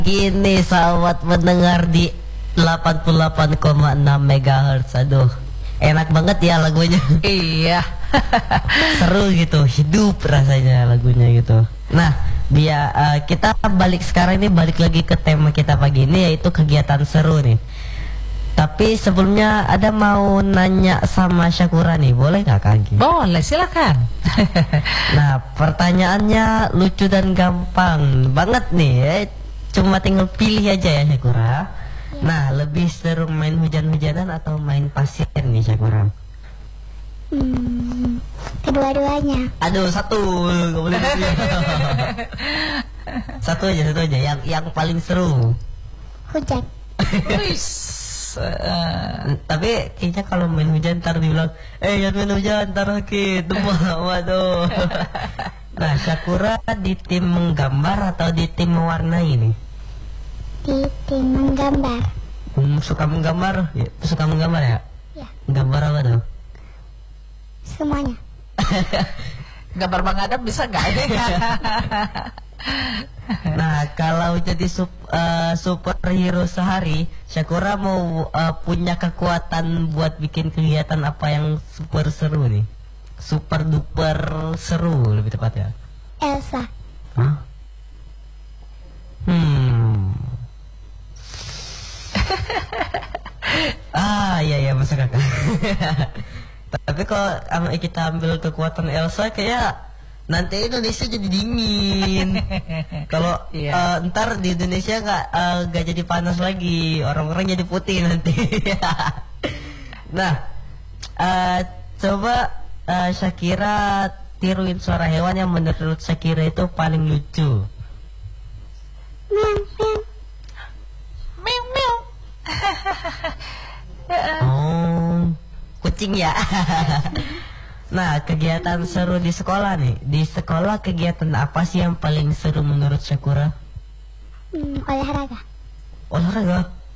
Gini sahabat mendengar di 88,6 MHz. Aduh, enak banget ya lagunya. Iya. Seru gitu, hidup rasanya lagunya gitu. Nah, kita balik sekarang ini, balik lagi ke tema kita pagi ini, yaitu kegiatan seru nih. Tapi sebelumnya ada mau nanya sama Syakura nih, boleh nggak Kak? Boleh, silakan. Nah, pertanyaannya lucu dan gampang banget nih ya. Cuma tinggal pilih aja ya Syakura. Nah, lebih seru main hujan-hujanan atau main pasir nih Syakura? Kedua-duanya. Aduh, satu, nggak boleh dua. Satu aja, yang paling seru. Hujan. Tapi kayaknya kalau main hujan ntar dibilang, jangan main hujan, ntar sakit. Waduh. Nah, Syakura di tim menggambar atau di tim mewarnai nih? Di tim menggambar. Suka menggambar? Ya, suka menggambar ya? Ya. Gambar apa tuh? Semuanya. Gambar Bang Adam bisa nggak? Nah, kalau jadi superhero sehari, Syakura mau punya kekuatan buat bikin kegiatan apa yang super seru nih? Super duper seru lebih tepatnya. Elsa. Hah? Iya masuk akal. Tapi kalau kita ambil kekuatan Elsa, kayak nanti Indonesia jadi dingin. Kalau ntar di Indonesia nggak jadi panas lagi, orang-orang jadi putih nanti. Nah, coba Syakira tiruin suara hewan yang menurut Syakira itu paling lucu. Meow, meow. Meow, meow. Oh, kucing ya. Nah, kegiatan seru di sekolah nih. Di sekolah kegiatan apa sih yang paling seru menurut Syakura? Olahraga. Olahraga.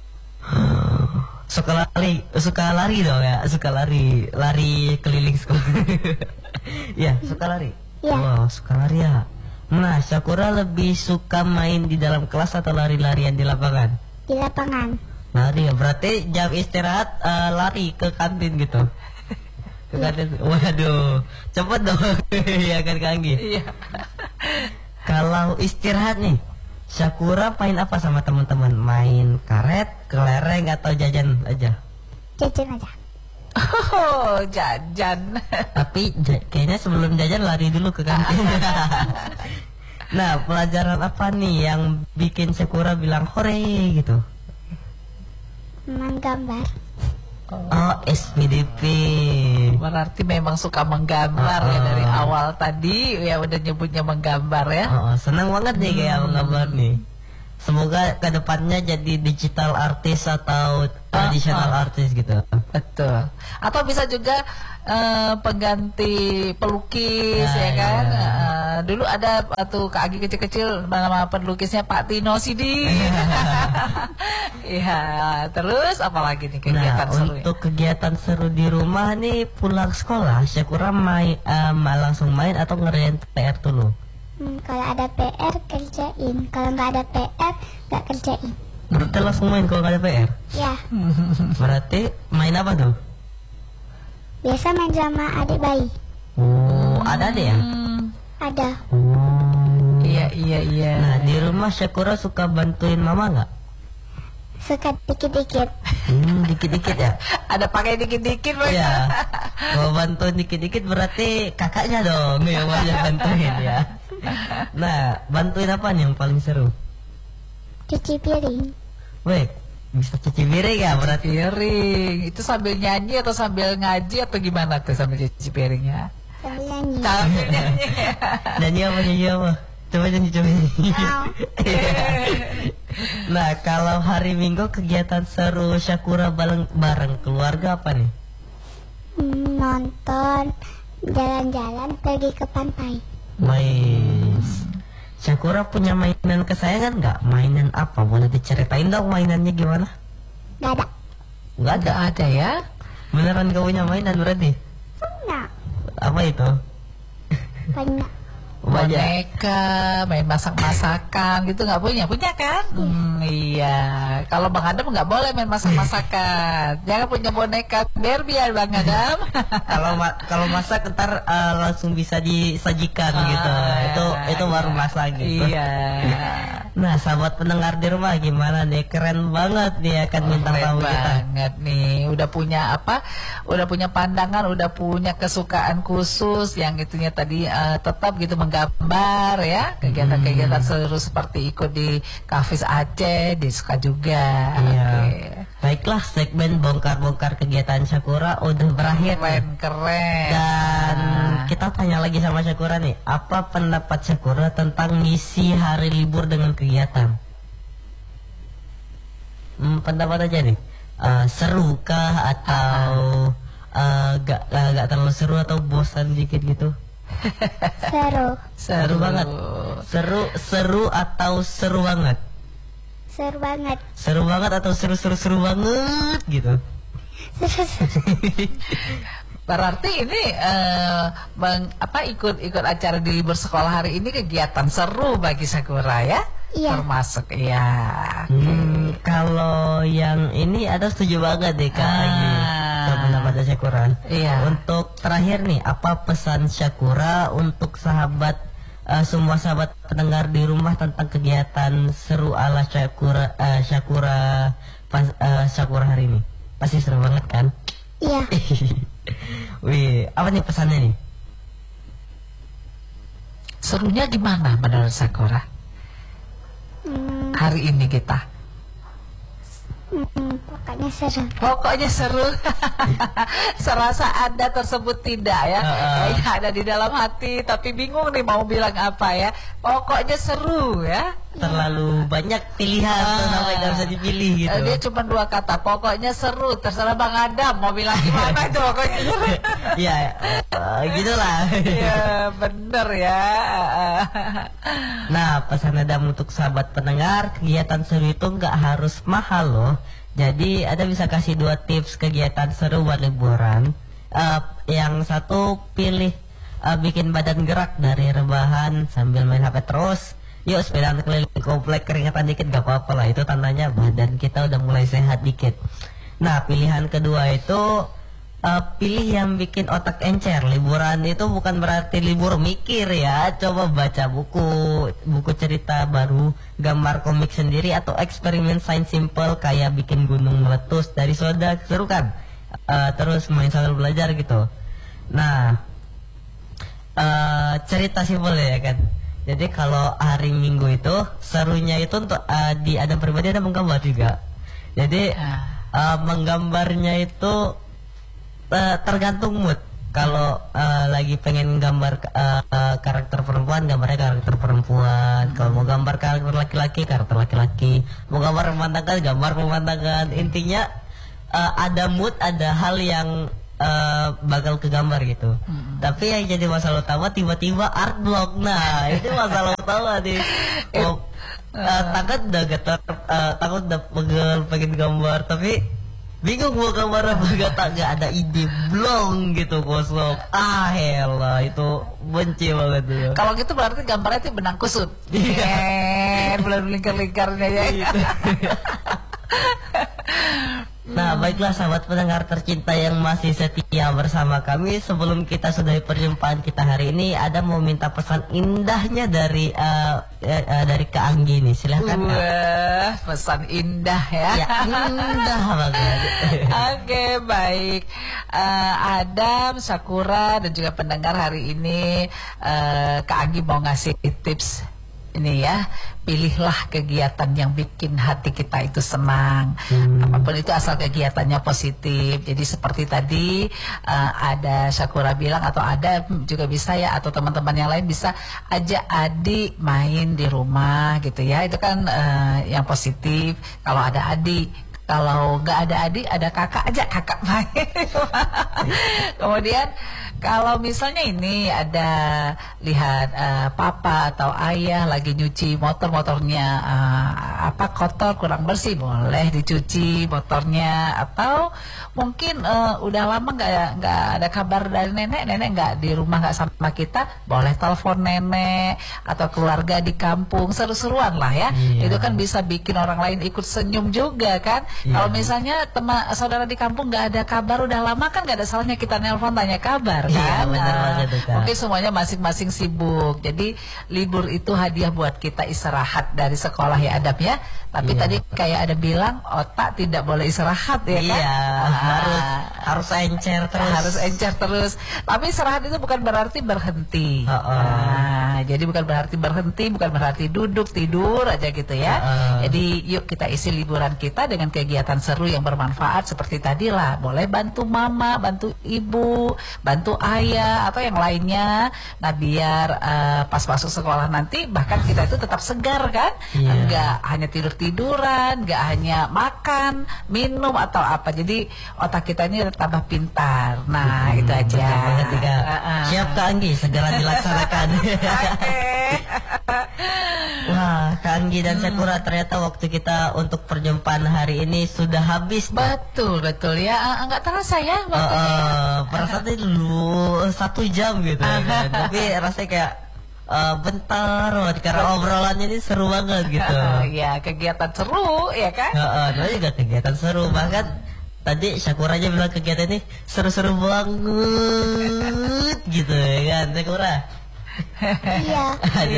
Suka lari dong ya. Suka lari keliling sekolah. Ya, suka lari. Iya. Oh, suka lari ya. Nah, Syakura lebih suka main di dalam kelas atau lari-larian di lapangan? Di lapangan. Lari ya, berarti jam istirahat lari ke kantin gitu. Ke kantin. Waduh, cepet dong. Ya kan Kanggi? Iya. Kalau istirahat nih, Syakura main apa sama teman-teman? Main karet, kelereng atau jajan aja? Jajan aja. Oh, jajan. Tapi kayaknya sebelum jajan lari dulu ke kantin. Nah, pelajaran apa nih yang bikin Syakura bilang hore gitu? Menggambar. Oh, SPDP. Berarti memang suka menggambar ya dari awal tadi ya udah nyebutnya menggambar ya. Senang banget nih kayak menggambar nih. Semoga kedepannya jadi digital artist atau traditional artist gitu. Betul. Atau bisa juga pengganti pelukis ya kan. Dulu ada tuh Kak Agi kecil-kecil, nama pelukisnya Pak Tino Sidi. Iya. Terus apalagi nih kegiatan seru? Untuk kegiatan seru di rumah nih pulang sekolah, Syakura langsung main atau ngerjain PR dulu? Kalau ada PR kerjain. Kalau nggak ada PR nggak kerjain. Berarti langsung main kalau nggak ada PR? Ya. Berarti main apa tuh? Biasa main sama adik bayi. Oh, ada deh ya? Ada. Iya. Nah, di rumah Syakura suka bantuin mama nggak? Suka dikit-dikit. Dikit-dikit ya? Ada pakai dikit-dikit loh. Iya. Kalau bantuin dikit-dikit berarti kakaknya dong yang banyak bantuin ya. Nah, bantuin apa nih yang paling seru? Cuci piring. Weh, bisa cuci piring ya berarti? Piring. Itu sambil nyanyi atau sambil ngaji atau gimana tuh sambil cuci piringnya? Sambil nyanyi. Sambil nyanyi. Nyanyi apa? Coba nyanyi. Nah, kalau hari Minggu kegiatan seru Syakura bareng keluarga apa nih? Nonton, jalan-jalan, pergi ke pantai. Mais. Syakura punya mainan kesayangan nggak? Mainan apa? Boleh diceritain dong mainannya gimana? Gak ada. Nggak ada. Nggak ada ya? Beneran kau punya mainan berarti? Enggak. Apa itu? Banyak. boneka, main masak-masakan gitu nggak punya kan? Iya. Kalau Bang Adam nggak boleh main masak-masakan. Jangan punya boneka, biar Bang Adam. Kalau masak ntar langsung bisa disajikan gitu. Itu baru masak gitu. Iya. Nah, sahabat pendengar di rumah gimana nih? Keren banget nih akan bintang tamu kita. Banget nih. Udah punya apa? Udah punya pandangan, udah punya kesukaan khusus yang itunya tadi tetap gitu menggambar ya. Kegiatan-kegiatan seru seperti ikut di Kafis Aceh, disuka juga. Iya. Oke. Baiklah, segmen bongkar-bongkar kegiatan Syakura udah berakhir. Keren. Dan kita tanya lagi sama Syakura nih, apa pendapat Syakura tentang misi hari libur dengan kegiatan? Pendapat aja nih, seru kah atau gak terlalu seru atau bosan dikit gitu? Seru Banget. Seru atau seru banget? seru banget. Seru banget atau seru banget gitu? Berarti ini ikut acara di libur sekolah hari ini kegiatan seru bagi Sakura ya? Iya. Termasuk ya. Kalau yang ini ada setuju banget deh Kak Agi sama pendapatnya Syakura. Iya. Untuk terakhir nih, apa pesan Syakura untuk semua sahabat pendengar di rumah tentang kegiatan seru ala Syakura hari ini? Pasti seru banget kan? Iya. Wih, apa nih pesannya nih? Serunya gimana menurut Sakura? Hari ini kita Pokoknya seru. Serasa Anda tersebut tidak ya. Kayaknya ada di dalam hati tapi bingung nih mau bilang apa ya. Pokoknya seru ya. Terlalu banyak pilihan tuh, namanya gak bisa dipilih gitu. Dia cuma 2 kata, pokoknya seru. Terserah Bang Adam mau bilang gimana itu pokoknya seru. Ya, gitulah. Ya bener ya. Nah, pesan Adam untuk sahabat pendengar, kegiatan seru itu nggak harus mahal loh. Jadi Ada bisa kasih 2 tips kegiatan seru buat liburan. Yang satu, pilih bikin badan gerak dari rebahan sambil main HP terus. Yuk sepedaan keliling komplek, keringatan dikit gak apa-apa lah. Itu tandanya badan kita udah mulai sehat dikit. Nah, pilihan kedua itu pilih yang bikin otak encer. Liburan itu bukan berarti libur mikir ya. Coba baca buku cerita baru, gambar komik sendiri, atau eksperimen sains simple kayak bikin gunung meletus dari soda. Seru kan? Terus main sambil belajar gitu. Nah, cerita simpel ya kan. Jadi kalau hari Minggu itu serunya itu untuk di Adam pribadi ada menggambar juga. Jadi menggambarnya itu tergantung mood. Kalau lagi pengen gambar karakter perempuan, gambarnya karakter perempuan. Kalau mau gambar karakter laki-laki, karakter laki-laki. Mau gambar pemandangan, gambar pemandangan. Intinya ada mood, ada hal yang bakal kegambar gitu. Tapi yang jadi masalah utama tiba-tiba art block. Nah, itu masalah utama nih. Takut udah getar, takut udah pegel pengen gambar, tapi bingung mau gambar apa, gak ada ide, blong gitu, kosong. Helah, itu benci banget tuh. Kalau gitu berarti gambarnya itu benang kusut. Belum lingkar-lingkarnya ya. Nah, baiklah sahabat pendengar tercinta yang masih setia bersama kami. Sebelum kita sudahi perjumpaan kita hari ini, ada mau minta pesan indahnya dari Kak Anggi nih. Silahkan. Wah, pesan indah ya. Ya, indah banget. Oke, baik. Adam, Sakura dan juga pendengar hari ini, Kak Anggi mau ngasih tips ini ya. Pilihlah kegiatan yang bikin hati kita itu senang. Apapun itu asal kegiatannya positif. Jadi seperti tadi ada Sakura bilang, atau ada juga bisa ya, atau teman-teman yang lain bisa ajak adik main di rumah gitu ya. Itu kan yang positif. Kalau ada adik Kalau nggak ada adik, ada kakak aja, kakak main. Kemudian kalau misalnya ini ada lihat papa atau ayah lagi nyuci motornya kotor kurang bersih, boleh dicuci motornya. Atau mungkin udah lama nggak ada kabar dari nenek nggak di rumah, nggak sama kita, boleh telepon nenek atau keluarga di kampung, seru-seruan lah ya. Itu kan bisa bikin orang lain ikut senyum juga kan. Kalau misalnya teman saudara di kampung nggak ada kabar udah lama, kan nggak ada salahnya kita nelpon tanya kabar kan. Mungkin semuanya masing-masing sibuk. Jadi libur itu hadiah buat kita istirahat dari sekolah ya Adam ya. Tapi tadi kayak ada bilang otak tidak boleh istirahat ya kan. Harus encer terus. Harus encer terus. Tapi istirahat itu bukan berarti berhenti. Jadi bukan berarti berhenti, bukan berarti duduk tidur aja gitu ya. Jadi yuk kita isi liburan kita dengan kegiatan seru yang bermanfaat seperti tadi lah. Boleh bantu mama, bantu ibu, bantu ayah atau yang lainnya. Nah biar pas masuk sekolah nanti bahkan kita itu tetap segar kan. Enggak hanya tidur-tiduran, enggak hanya makan, minum atau apa. Jadi otak kita ini tambah pintar. Nah itu aja. Siap Kak Anggi, segera dilaksanakan. Wah, Kak Anggi dan Sakura, ternyata waktu kita untuk perjumpaan hari ini sudah habis. Betul ya, nggak terasa ya waktunya. Perasaan dulu 1 jam gitu kan. Tapi rasanya kayak bentar banget karena obrolannya ini seru banget gitu. Ya kegiatan seru ya kan. Itu juga kegiatan seru banget. Tadi Sakura aja bilang kegiatan ini seru-seru banget gitu ya kan Sakura. Iya.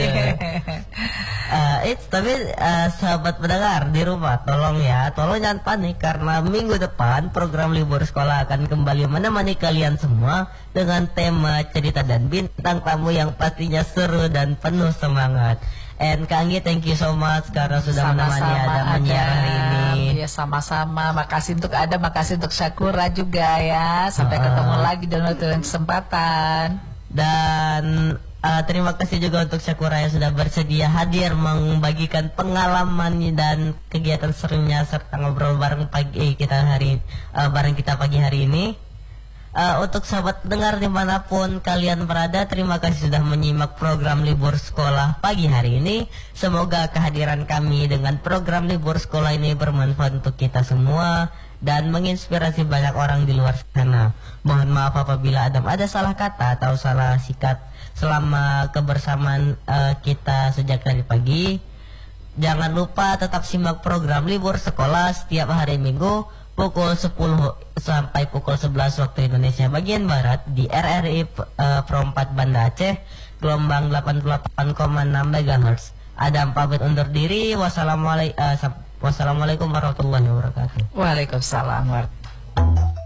Tapi sahabat pendengar di rumah, tolong jangan panik karena minggu depan program libur sekolah akan kembali menemani kalian semua dengan tema cerita dan bintang tamu yang pastinya seru dan penuh semangat. And Kak Anggi, thank you so much karena sudah menemani Adam menyiar hari ini. Ya sama-sama, makasih untuk Adam, makasih untuk Sakura juga ya. Sampai ketemu lagi dalam waktu kesempatan. Dan terima kasih juga untuk Sakura yang sudah bersedia hadir membagikan pengalaman dan kegiatan serunya serta ngobrol bareng kita pagi hari ini. Untuk sahabat dengar dimanapun kalian berada, terima kasih sudah menyimak program libur sekolah pagi hari ini. Semoga kehadiran kami dengan program libur sekolah ini bermanfaat untuk kita semua dan menginspirasi banyak orang di luar sana. Mohon maaf apabila ada salah kata atau salah sikap selama kebersamaan kita sejak tadi pagi. Jangan lupa tetap simak program libur sekolah setiap hari Minggu pukul 10 sampai pukul 11 waktu Indonesia bagian Barat di RRI Pro 4 Banda Aceh, gelombang 88,6 MHz. Adam pamit undur diri. Wassalamualaikum warahmatullahi wabarakatuh. Waalaikumsalam warahmatullahi wabarakatuh.